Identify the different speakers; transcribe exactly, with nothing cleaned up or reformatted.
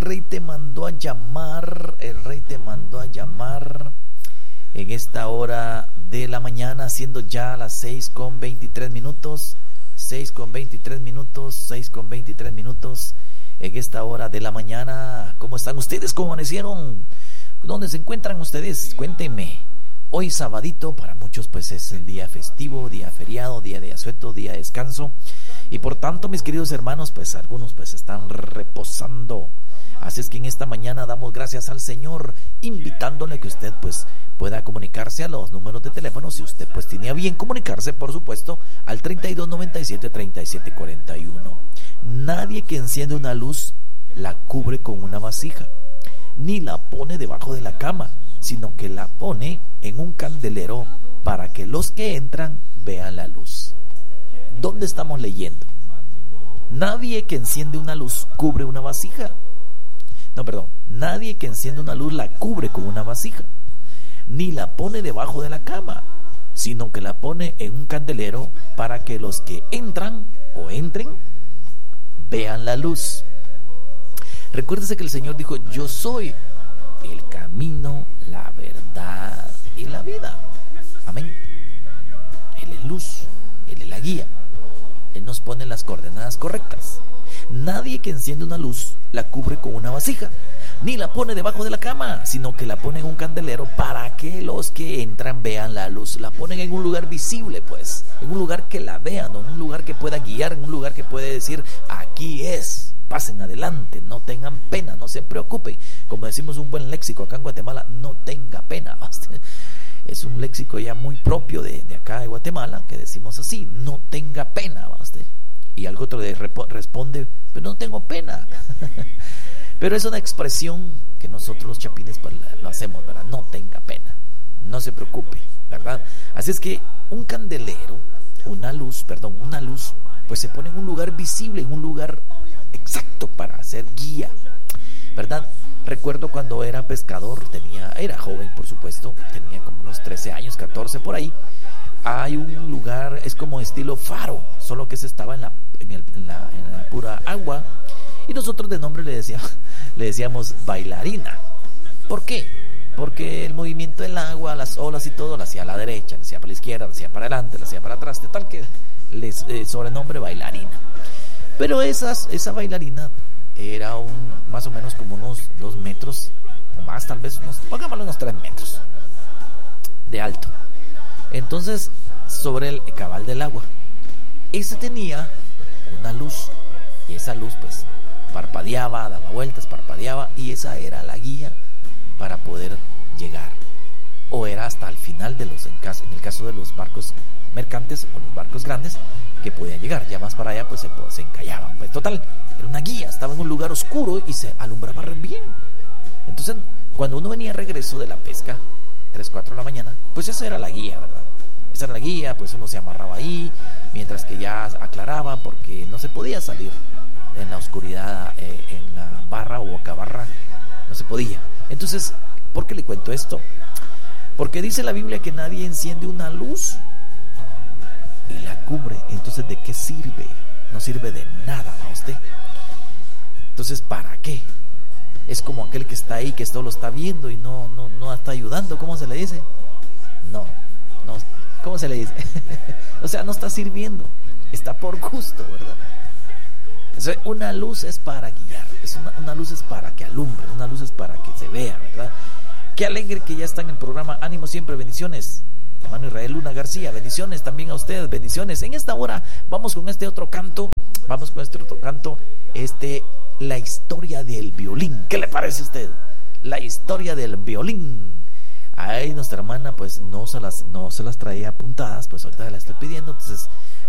Speaker 1: Rey te mandó a llamar, el Rey te mandó a llamar en esta hora de la mañana, siendo ya las seis con veintitrés minutos, seis con veintitrés minutos, seis con veintitrés minutos, en esta hora de la mañana. ¿Cómo están ustedes? ¿Cómo amanecieron? ¿Dónde se encuentran ustedes? Cuéntenme. Hoy sabadito, para muchos pues es el día festivo, día feriado, día de asueto, día de descanso. Y por tanto, mis queridos hermanos, pues algunos pues están reposando. Así es que en esta mañana damos gracias al Señor, invitándole que usted pues pueda comunicarse a los números de teléfono, si usted pues tiene a bien comunicarse, por supuesto, al treinta y dos noventa y siete, treinta y siete cuarenta y uno. Nadie que enciende una luz la cubre con una vasija, ni la pone debajo de la cama, sino que la pone en un candelero para que los que entran vean la luz. ¿Dónde estamos leyendo? Nadie que enciende una luz cubre una vasija. No, perdón. Nadie que enciende una luz la cubre con una vasija, ni la pone debajo de la cama, sino que la pone en un candelero para que los que entran o entren vean la luz. Recuérdese que el Señor dijo: yo soy el camino, la verdad y la vida. Amén. Él es luz, Él es la guía, Él nos pone las coordenadas correctas. Nadie que enciende una luz la cubre con una vasija, ni la pone debajo de la cama, sino que la pone en un candelero para que los que entran vean la luz. La ponen en un lugar visible, pues, en un lugar que la vean, en un lugar que pueda guiar, en un lugar que puede decir: aquí es, pasen adelante, no tengan pena, no se preocupen. Como decimos un buen léxico acá en Guatemala, no tenga pena. Es un léxico ya muy propio de, de acá de Guatemala, que decimos así: no tenga pena, ¿va usted? Y algo otro le rep- responde: pero no tengo pena. Pero es una expresión que nosotros los chapines pues, lo hacemos, ¿verdad? No tenga pena, no se preocupe, ¿verdad? Así es que un candelero, una luz, perdón, una luz, pues se pone en un lugar visible, en un lugar exacto para hacer guía, ¿verdad? Recuerdo cuando era pescador, tenía, era joven por supuesto, tenía como unos trece años, catorce por ahí. Hay un lugar, es como estilo faro, solo que se estaba en la, en, el, en, la, en la pura agua, y nosotros de nombre le decíamos, le decíamos bailarina. ¿Por qué? Porque el movimiento del agua, las olas y todo, lo hacía a la derecha, lo hacía para la izquierda, lo hacía para adelante, lo hacía para atrás, de tal que les eh, sobrenombre bailarina. Pero esas, esa bailarina era un, más o menos como unos dos metros o más, tal vez unos, pongámosle unos tres metros de alto. Entonces, sobre el cabal del agua, ese tenía una luz, y esa luz pues parpadeaba, daba vueltas, parpadeaba, y esa era la guía para poder llegar, o era hasta el final de los, en, caso, en el caso de los barcos mercantes o los barcos grandes que podían llegar, ya más para allá pues se, se encallaban, pues total, era una guía, estaba en un lugar oscuro y se alumbraba re bien. Entonces, cuando uno venía a regreso de la pesca, tres, cuatro de la mañana, pues esa era la guía, ¿verdad? Esa era la guía, pues uno se amarraba ahí, mientras que ya aclaraba, porque no se podía salir en la oscuridad, eh, en la barra o bocabarra, no se podía. Entonces, ¿por qué le cuento esto? Porque dice la Biblia que nadie enciende una luz y la cubre. Entonces, ¿de qué sirve? No sirve de nada a usted. Entonces, ¿para qué? Es como aquel que está ahí, que esto lo está viendo y no, no, no está ayudando. ¿Cómo se le dice? No, no, ¿cómo se le dice? O sea, no está sirviendo, está por gusto, ¿verdad? Entonces, una luz es para guiar, es una, una luz es para que alumbre, una luz es para que se vea, ¿verdad? Qué alegre que ya está en el programa. Ánimo siempre, bendiciones. Hermano Israel Luna García, bendiciones también a ustedes, bendiciones. En esta hora vamos con este otro canto, vamos con este otro canto, este, la historia del violín. ¿Qué le parece a usted? La historia del violín. Ahí nuestra hermana pues no se las, no se las traía apuntadas, pues ahorita la estoy pidiendo, entonces